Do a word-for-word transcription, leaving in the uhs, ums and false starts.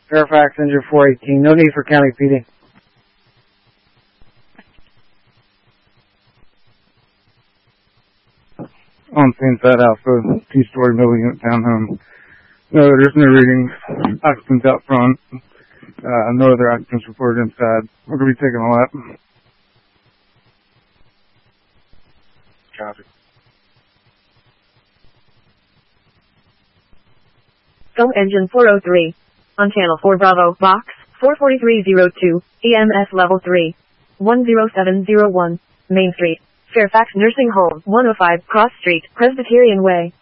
Fairfax, engine four eighteen. No need for county P D. On Saint Fed Alpha, two-story building unit townhome. No, there's no readings. Occupants out front. Uh, no other occupants reported inside. We're going to be taking a lap. Copy. Go engine four oh three. On channel four Bravo, box four forty-three oh two, E M S level three. one oh seven oh one, Main Street, Fairfax Nursing Home, one oh five Cross Street, Presbyterian Way.